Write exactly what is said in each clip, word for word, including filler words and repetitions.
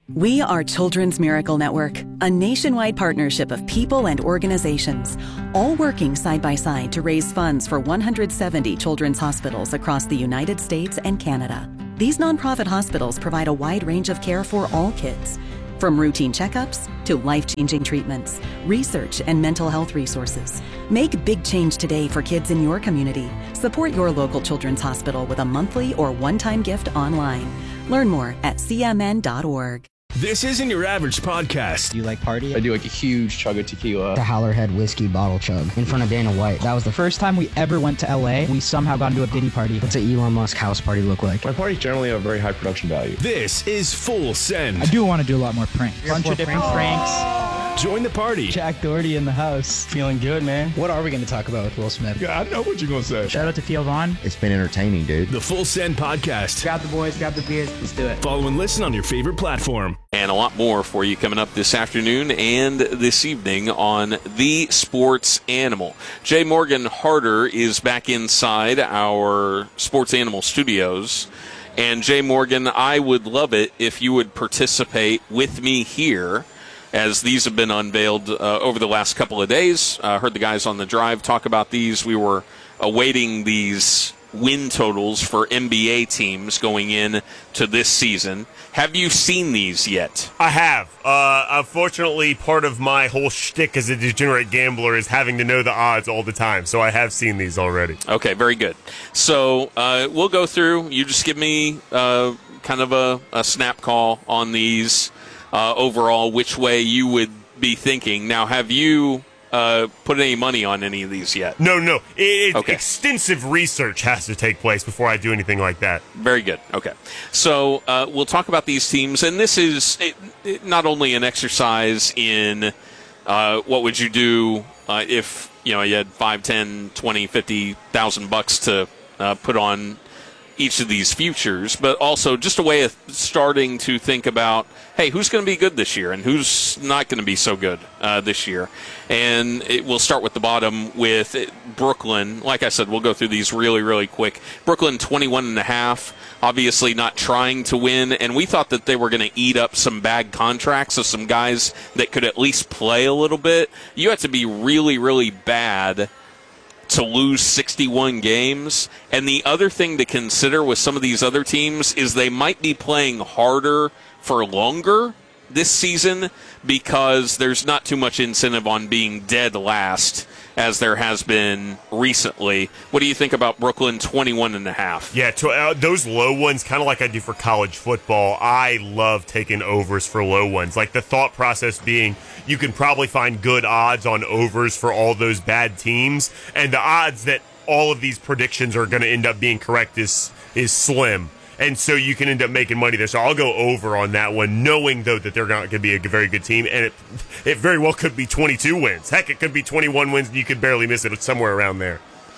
We are Children's Miracle Network, a nationwide partnership of people and organizations, all working side by side to raise funds for one hundred seventy children's hospitals across the United States and Canada. These nonprofit hospitals provide a wide range of care for all kids, from routine checkups to life-changing treatments, research, and mental health resources. Make big change today for kids in your community. Support your local children's hospital with a monthly or one-time gift online. Learn more at c m n dot org. This isn't your average podcast. Do you like party? I do like a huge chug of tequila. The Howlerhead whiskey bottle chug in front of Dana White. That was the first time we ever went to L A. We somehow got into a Diddy party. What's an Elon Musk house party look like? My parties generally have very high production value. This is Full Send. I do want to do a lot more pranks. A bunch of different pranks. Join the party. Jack Doherty in the house. Feeling good, man. What are we going to talk about with Will Smith? Yeah, I know what you're going to say. Shout out to Theo Vaughn. It's been entertaining, dude. The Full Send Podcast. Grab the boys, grab the beers, let's do it. Follow and listen on your favorite platform. And a lot more for you coming up this afternoon and this evening on The Sports Animal. Jay Morgan Harder is back inside our Sports Animal studios. And Jay Morgan, I would love it if you would participate with me here, as these have been unveiled uh, over the last couple of days. I uh, heard the guys on the drive talk about these. We were awaiting these win totals for N B A teams going in to this season. Have you seen these yet? I have. Uh, unfortunately, part of my whole shtick as a degenerate gambler is having to know the odds all the time, so I have seen these already. Okay, very good. So uh, we'll go through. You just give me uh, kind of a, a snap call on these uh, overall, which way you would be thinking. Now, have you uh, put any money on any of these yet? No, no. It, it, okay. Extensive research has to take place before I do anything like that. Very good. Okay. So uh, we'll talk about these teams, and this is it, it, not only an exercise in uh, what would you do uh, if you know you had five, ten, twenty, fifty thousand bucks to uh, put on each of these futures, but also just a way of starting to think about, hey, who's going to be good this year and who's not going to be so good uh, this year. And it, we'll start with the bottom with Brooklyn. Like I said, we'll go through these really, really quick. Brooklyn, twenty-one and a half, obviously not trying to win, and we thought that they were going to eat up some bad contracts of some guys that could at least play a little bit. You have to be really, really bad to lose sixty-one games. And the other thing to consider with some of these other teams is they might be playing harder for longer this season because there's not too much incentive on being dead last as there has been recently. What do you think about Brooklyn twenty-one and a half? Yeah, to, uh, those low ones, kind of like I do for college football, I love taking overs for low ones. Like the thought process being you can probably find good odds on overs for all those bad teams, and the odds that all of these predictions are going to end up being correct is is slim. And so you can end up making money there. So I'll go over on that one, knowing, though, that they're not going to be a very good team. And it it very well could be twenty-two wins. Heck, it could be twenty-one wins, and you could barely miss it. It's somewhere around there.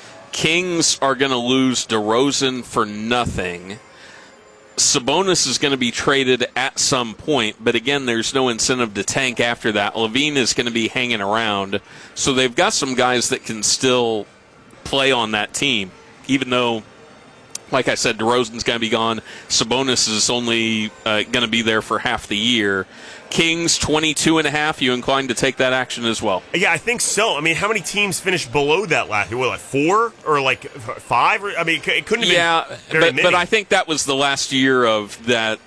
Kings are going to lose DeRozan for nothing. Sabonis is going to be traded at some point, but again, there's no incentive to tank after that. Levine is going to be hanging around. So they've got some guys that can still play on that team, even though, like I said, DeRozan's going to be gone. Sabonis is only uh, going to be there for half the year. Kings, twenty-two and a half. You inclined to take that action as well? Yeah, I think so. I mean, how many teams finished below that last year? What, like four or like five? Or, I mean, it couldn't have yeah, been very but, many. but I think that was the last year of that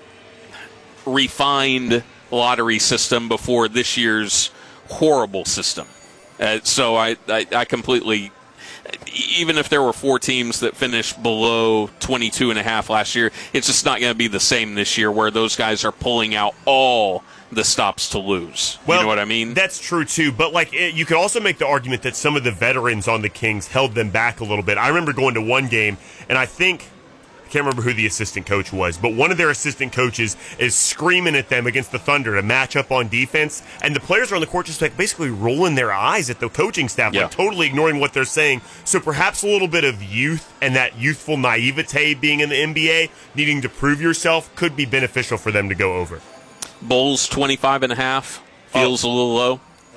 refined lottery system before this year's horrible system. Uh, so I, I, I completely... Even if there were four teams that finished below twenty-two and a half last year, it's just not going to be the same this year where those guys are pulling out all the stops to lose. Well, you know what I mean? That's true, too. But like, it, you could also make the argument that some of the veterans on the Kings held them back a little bit. I remember going to one game, and I think... I can't remember who the assistant coach was, but one of their assistant coaches is screaming at them against the Thunder to match up on defense, and the players are on the court just like basically rolling their eyes at the coaching staff, yeah. like totally ignoring what they're saying. So perhaps a little bit of youth and that youthful naivete being in the N B A, needing to prove yourself, could be beneficial for them to go over. Bulls twenty-five and a half feels oh. a little low.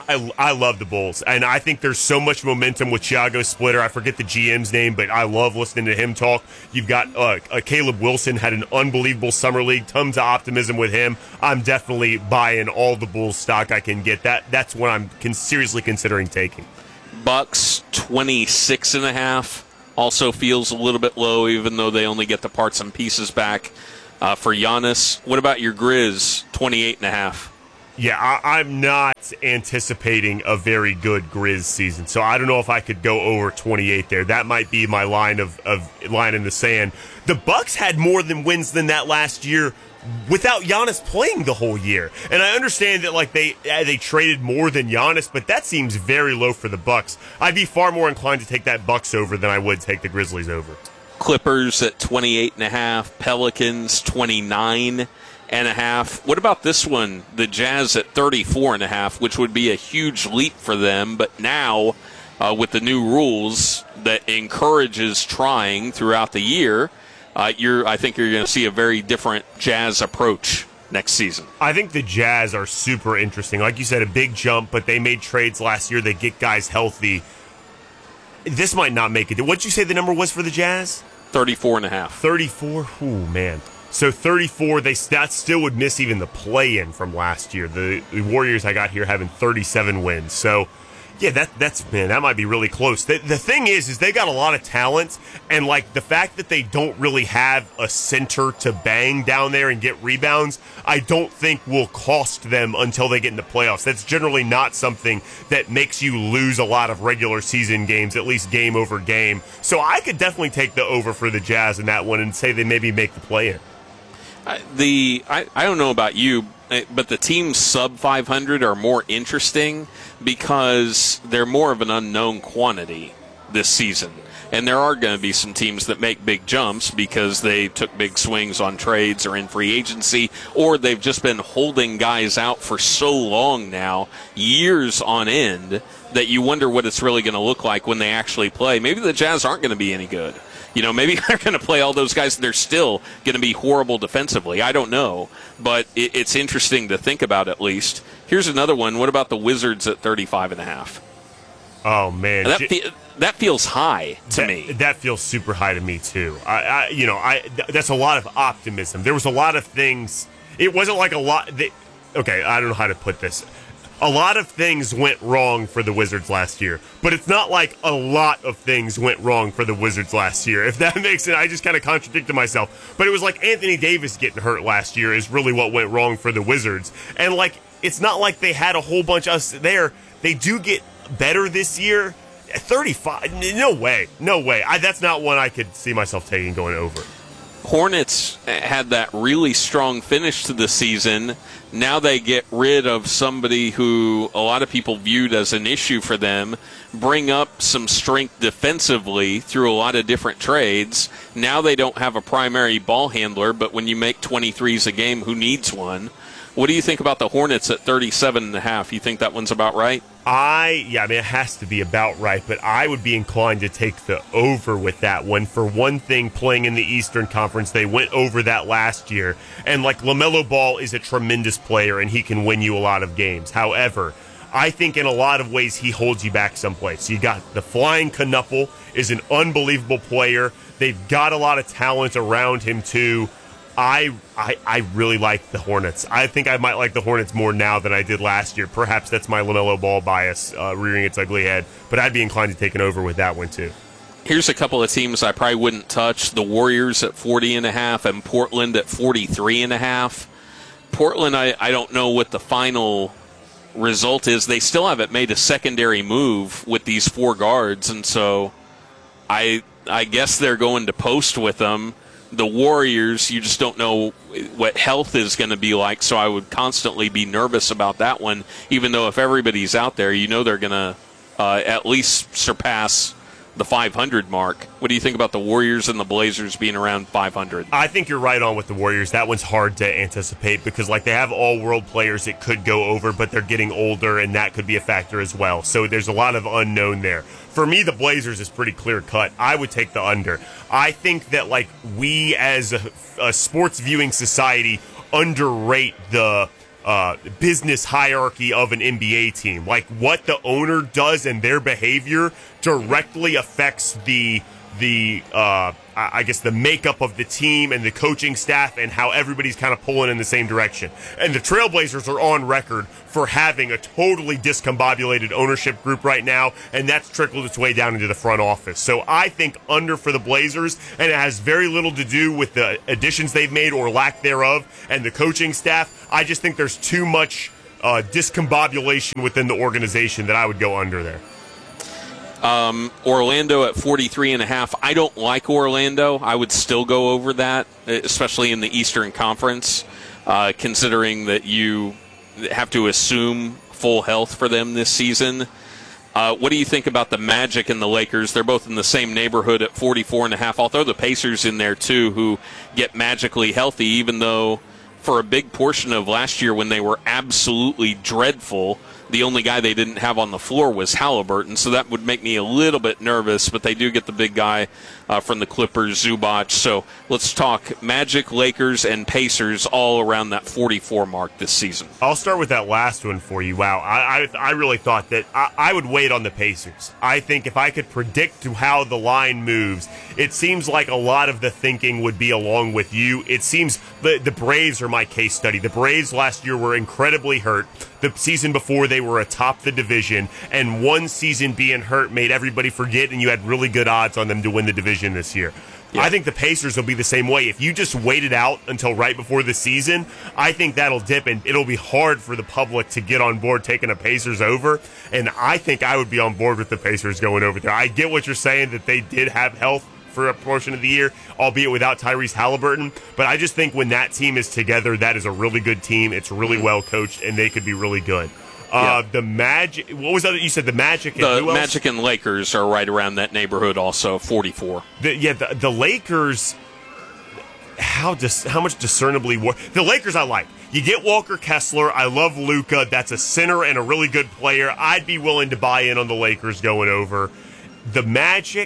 I, I love the Bulls, and I think there's so much momentum with Thiago Splitter. I forget the G M's name, but I love listening to him talk. You've got uh, uh, Caleb Wilson had an unbelievable summer league, tons of optimism with him. I'm definitely buying all the Bulls stock I can get. That That's what I'm con- seriously considering taking. Bucks twenty-six and a half also feels a little bit low, even though they only get the parts and pieces back uh, for Giannis. What about your Grizz twenty-eight and a half? Yeah, I, I'm not anticipating a very good Grizz season, so I don't know if I could go over twenty-eight there. That might be my line of, of line in the sand. The Bucks had more than wins than that last year without Giannis playing the whole year, and I understand that like they they traded more than Giannis, but that seems very low for the Bucks. I'd be far more inclined to take that Bucks over than I would take the Grizzlies over. Clippers at twenty-eight and a half, Pelicans twenty-nine and a half. What about this one, the Jazz at thirty-four and a half, which would be a huge leap for them, but now uh, with the new rules that encourages trying throughout the year, uh, you're I think you're going to see a very different Jazz approach next season. I think the Jazz are super interesting. Like you said, a big jump, but they made trades last year. They get guys healthy. This might not make it. What'd you say the number was for the Jazz? thirty-four and a half. thirty-four? Ooh, man. So thirty-four, they that still would miss even the play-in from last year. The, the Warriors I got here having thirty-seven wins. So, yeah, that that's man, that might be really close. The, the thing is, is they got a lot of talent, and like the fact that they don't really have a center to bang down there and get rebounds, I don't think will cost them until they get in the playoffs. That's generally not something that makes you lose a lot of regular season games, at least game over game. So I could definitely take the over for the Jazz in that one and say they maybe make the play-in. Uh, the I, I don't know about you, but the teams sub five hundred are more interesting because they're more of an unknown quantity this season. And there are going to be some teams that make big jumps because they took big swings on trades or in free agency, or they've just been holding guys out for so long now, years on end, that you wonder what it's really going to look like when they actually play. Maybe the Jazz aren't going to be any good. You know, maybe they're going to play all those guys and they're still going to be horrible defensively. I don't know, but it, it's interesting to think about at least. Here's another one. What about the Wizards at thirty-five and a half? Oh, man. That, fe- that feels high to that, me. That feels super high to me, too. I, I you know, I th- that's a lot of optimism. There was a lot of things. It wasn't like a lot. They, okay, I don't know how to put this. A lot of things went wrong for the Wizards last year, but it's not like a lot of things went wrong for the Wizards last year. If that makes it, I just kind of contradicted myself. But it was like Anthony Davis getting hurt last year is really what went wrong for the Wizards. And like, it's not like they had a whole bunch of us there. They do get better this year. thirty-five, no way, no way. I, that's not one I could see myself taking going over. Hornets had that really strong finish to the season. Now they get rid of somebody who a lot of people viewed as an issue for them, bring up some strength defensively through a lot of different trades. Now they don't have a primary ball handler, but when you make twenty-threes a game, who needs one? What do you think about the Hornets at thirty-seven and a half? You think that one's about right? I, yeah, I mean, it has to be about right, but I would be inclined to take the over with that one. For one thing, playing in the Eastern Conference, they went over that last year. And, like, LaMelo Ball is a tremendous player, and he can win you a lot of games. However, I think in a lot of ways he holds you back someplace. You got the Flying Knuckle is an unbelievable player. They've got a lot of talent around him, too. I, I I really like the Hornets. I think I might like the Hornets more now than I did last year. Perhaps that's my LaMelo Ball bias uh, rearing its ugly head, but I'd be inclined to take an over with that one too. Here's a couple of teams I probably wouldn't touch. The Warriors at forty and a half and Portland at forty-three and a half. Portland, I, I don't know what the final result is. They still haven't made a secondary move with these four guards, and so I I guess they're going to post with them. The Warriors, you just don't know what health is going to be like, so I would constantly be nervous about that one, even though if everybody's out there, you know they're going to uh, at least surpass the five hundred mark. What do you think about the Warriors and the Blazers being around five hundred? I think you're right on with the Warriors. That one's hard to anticipate because like they have all-world players that could go over, but they're getting older, and that could be a factor as well. So there's a lot of unknown there. For me, the Blazers is pretty clear-cut. I would take the under. I think that like we as a, a sports viewing society underrate the uh, business hierarchy of an N B A team. Like what the owner does and their behavior directly affects the the uh, I guess the makeup of the team and the coaching staff and how everybody's kind of pulling in the same direction. And the Trailblazers are on record for having a totally discombobulated ownership group right now, and that's trickled its way down into the front office. So I think under for the Blazers, and it has very little to do with the additions they've made or lack thereof and the coaching staff. I just think there's too much uh, discombobulation within the organization that I would go under there. Um, Orlando at forty-three and a half. I don't like Orlando. I would still go over that, especially in the Eastern Conference, uh, considering that you have to assume full health for them this season. Uh, what do you think about the Magic and the Lakers? They're both in the same neighborhood at forty-four and a half. I'll throw the Pacers in there too, who get magically healthy, even though for a big portion of last year when they were absolutely dreadful, the only guy they didn't have on the floor was Halliburton, so that would make me a little bit nervous, but they do get the big guy uh, from the Clippers, Zubac. So let's talk Magic, Lakers, and Pacers all around that forty-four mark this season. I'll start with that last one for you. Wow, I I, I really thought that I, I would wait on the Pacers. I think if I could predict how the line moves, it seems like a lot of the thinking would be along with you. It seems the, the Braves are my case study. The Braves last year were incredibly hurt. The season before, they were atop the division, and one season being hurt made everybody forget, and you had really good odds on them to win the division this year. Yeah. I think the Pacers will be the same way. If you just wait it out until right before the season, I think that'll dip, and it'll be hard for the public to get on board taking the Pacers over, and I think I would be on board with the Pacers going over there. I get what you're saying, that they did have health for a portion of the year, albeit without Tyrese Halliburton. But I just think when that team is together, that is a really good team. It's really well coached, and they could be really good. Uh, yeah. The Magic, what was that? You said the Magic and the who else? Magic and Lakers are right around that neighborhood also, forty-four. The, yeah, the, the Lakers, how dis, how much discernibly war- the Lakers I like. You get Walker Kessler. I love Luka. That's a center and a really good player. I'd be willing to buy in on the Lakers going over. The Magic.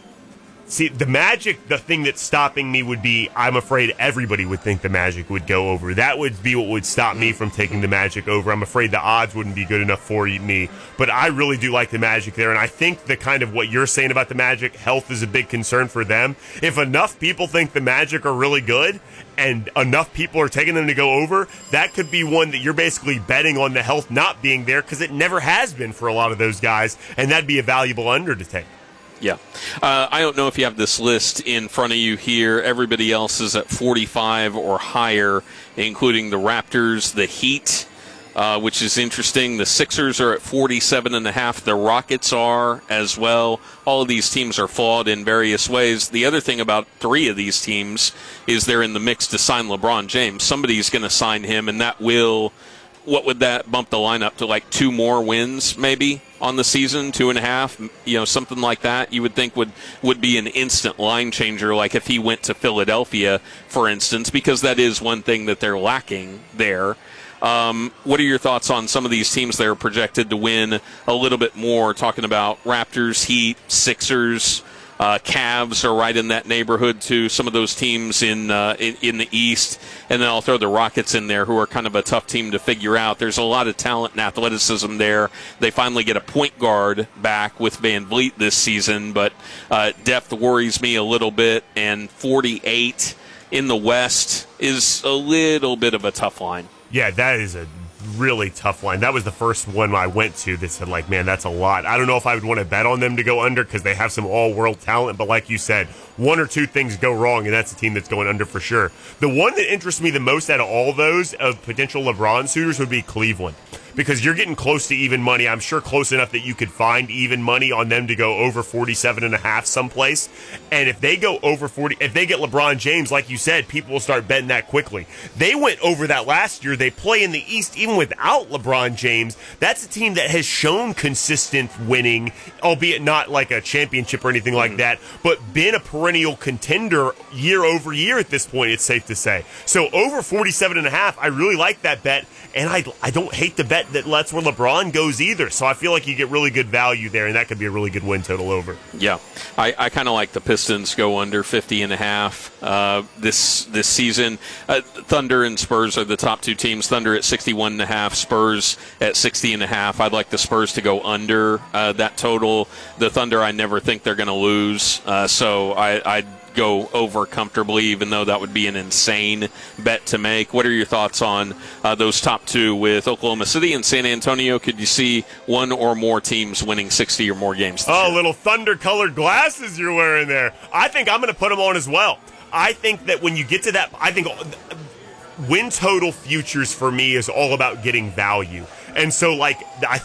See, the Magic, the thing that's stopping me would be, I'm afraid everybody would think the Magic would go over. That would be what would stop me from taking the Magic over. I'm afraid the odds wouldn't be good enough for me. But I really do like the Magic there, and I think the kind of what you're saying about the Magic, health is a big concern for them. If enough people think the Magic are really good, and enough people are taking them to go over, that could be one that you're basically betting on the health not being there, because it never has been for a lot of those guys, and that'd be a valuable under to take. Yeah. Uh, I don't know if you have this list in front of you here. Everybody else is at forty-five or higher, including the Raptors, the Heat, uh, which is interesting. The Sixers are at forty-seven and a half. The Rockets are as well. All of these teams are flawed in various ways. The other thing about three of these teams is they're in the mix to sign LeBron James. Somebody's going to sign him, and that will... What would that bump the line up to, like two more wins maybe on the season, two and a half, you know, something like that? You would think would, would be an instant line changer, like if he went to Philadelphia, for instance, because that is one thing that they're lacking there. Um, what are your thoughts on some of these teams that are projected to win a little bit more, talking about Raptors, Heat, Sixers, Uh, Cavs are right in that neighborhood too. Some of those teams in, uh, in in the East, and then I'll throw the Rockets in there, who are kind of a tough team to figure out. There's a lot of talent and athleticism there. They finally get a point guard back with Van Vliet this season, but uh, depth worries me a little bit. And forty-eight in the West is a little bit of a tough line. Yeah, that is a really tough line. That was the first one I went to that said, like, man, that's a lot. I don't know if I would want to bet on them to go under because they have some all-world talent, but like you said, one or two things go wrong, and that's a team that's going under for sure. The one that interests me the most out of all those of potential LeBron suitors would be Cleveland, because you're getting close to even money. I'm sure close enough that you could find even money on them to go over forty-seven and a half someplace. And if they go over forty, if they get LeBron James, like you said, people will start betting that quickly. They went over that last year. They play in the East even without LeBron James. That's a team that has shown consistent winning, albeit not like a championship or anything like that, but been a perennial contender year over year at this point, it's safe to say. So over forty-seven and a half, I really like that bet, and I, I don't hate the bet bet that lets where LeBron goes either. So I feel like you get really good value there, and that could be a really good win total over. Yeah, I, I kind of like the Pistons go under fifty and a half uh, this this season. Uh, Thunder and Spurs are the top two teams. Thunder at sixty-one and a half, Spurs at sixty and a half. I'd like the Spurs to go under uh, that total. The Thunder, I never think they're going to lose, uh, so I, I'd go over comfortably, even though that would be an insane bet to make. What are your thoughts on uh, those top two with Oklahoma City and San Antonio? Could you see one or more teams winning sixty or more games this Oh, year? little thunder-colored glasses you're wearing there. I think I'm going to put them on as well. I think that when you get to that, I think win total futures for me is all about getting value. And so, like, I